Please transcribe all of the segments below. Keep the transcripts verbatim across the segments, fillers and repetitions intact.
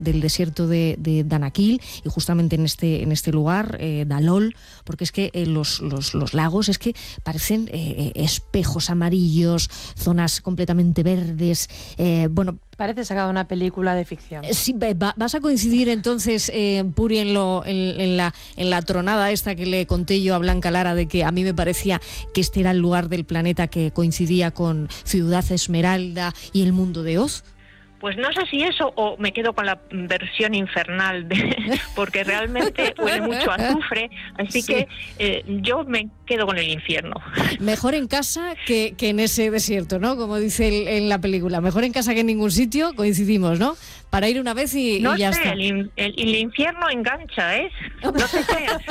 del desierto de, de Danakil, y justamente en este, en este lugar, eh, Dalol, porque es que eh, los, los, los lagos es que parecen eh, espejos amarillos, zonas completamente verdes, eh, bueno... Parece sacado una película de ficción. Sí, va, vas a coincidir entonces, eh, Puri, en, lo, en, en, la, en la tronada esta que le conté yo a Blanca Lara, de que a mí me parecía que este era el lugar del planeta que coincidía con Ciudad Esmeralda y el mundo de Oz. Pues no sé si eso o me quedo con la versión infernal, de, porque realmente huele mucho a azufre, así sí. que eh, yo me quedo con el infierno. Mejor en casa que, que en ese desierto, ¿no? Como dice el, en la película. Mejor en casa que en ningún sitio, coincidimos, ¿no? Para ir una vez y, no y ya sé, está. El, el, el infierno engancha, ¿eh? No te creas.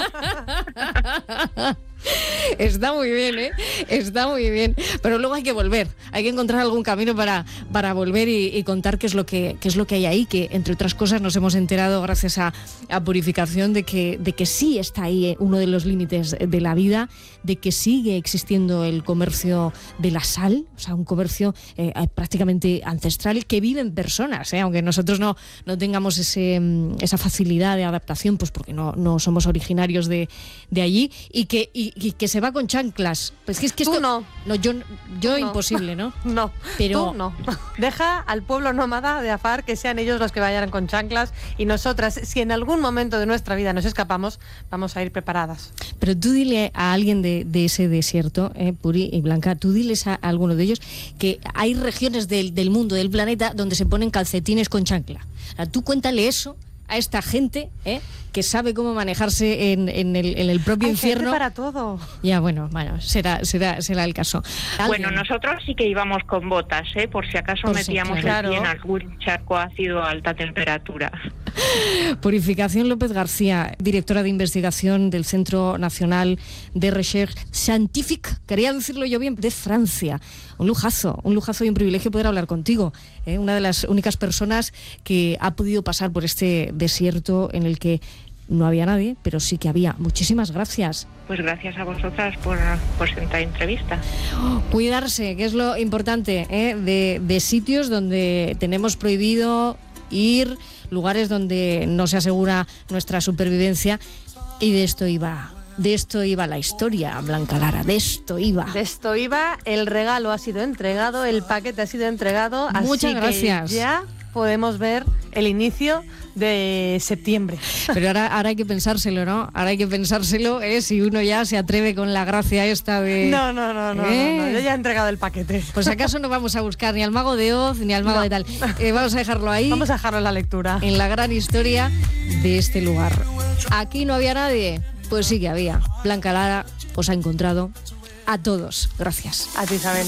Está muy bien, ¿eh? Está muy bien. Pero luego hay que volver. Hay que encontrar algún camino para, para volver y, y contar qué es lo que qué es lo que hay ahí, que entre otras cosas nos hemos enterado gracias a, a Purificación de que, de que sí está ahí uno de los límites de la vida, de que sigue existiendo el comercio de la sal, o sea, un comercio eh, prácticamente ancestral que viven personas, ¿eh? Aunque nosotros no, no tengamos ese, esa facilidad de adaptación, pues porque no, no somos originarios de, de allí, y que y, Y que se va con chanclas. Pues que es que esto, tú no. No, yo, yo no. imposible, ¿no? No, pero tú no. Deja al pueblo nómada de Afar que sean ellos los que vayan con chanclas, y nosotras, si en algún momento de nuestra vida nos escapamos, vamos a ir preparadas. Pero tú dile a alguien de, de ese desierto, eh, Puri y Blanca, tú diles a, a alguno de ellos que hay regiones del, del mundo, del planeta, donde se ponen calcetines con chancla. O sea, tú cuéntale eso a esta gente, ¿eh? que sabe cómo manejarse en, en, el, en el propio Hay infierno. Gente para todo. Ya, bueno, bueno, será, será, será el caso. ¿Alguien? Bueno, nosotros sí que íbamos con botas, ¿eh? Por si acaso por metíamos sí, claro. el pie en algún charco ácido a alta temperatura. Purificación López García, directora de investigación del Centro Nacional de Recherche Scientifique, quería decirlo yo bien, de Francia. Un lujazo, un lujazo y un privilegio poder hablar contigo, ¿eh? Una de las únicas personas que ha podido pasar por este desierto en el que no había nadie, pero sí que había. Muchísimas gracias. Pues gracias a vosotras por, por esta entrevista. Oh, cuidarse, que es lo importante, ¿eh? de, de sitios donde tenemos prohibido ir, lugares donde no se asegura nuestra supervivencia, y de esto iba... De esto iba la historia, Blanca Lara, de esto iba. De esto iba, el regalo ha sido entregado, el paquete ha sido entregado. Muchas así gracias. Que ya podemos ver el inicio de septiembre. Pero ahora, ahora hay que pensárselo, ¿no? Ahora hay que pensárselo, ¿eh? Si uno ya se atreve con la gracia esta de... No, no, no, no, ¿eh? no, no, yo ya he entregado el paquete. Pues acaso no vamos a buscar ni al mago de Oz ni al mago no. de tal. Eh, vamos a dejarlo ahí. Vamos a dejarlo en la lectura. En la gran historia de este lugar. Aquí no había nadie. Pues sí que había. Blanca Lara os ha encontrado a todos. Gracias. A ti, Isabel.